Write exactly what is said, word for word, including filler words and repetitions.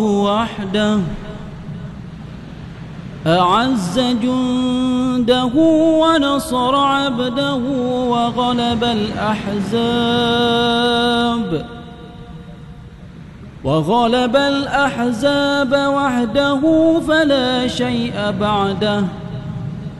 وحده أعز جنده ونصر عبده وغلب الأحزاب وغلب الأحزاب وحده فلا شيء بعده